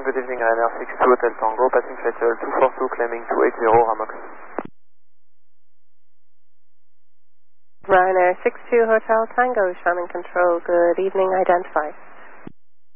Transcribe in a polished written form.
good evening, Ryanair 62 Hotel Tango, passing flight level 242, climbing 280, Ramox. Ryanair 62 Hotel Tango, Shannon Control, good evening, identify.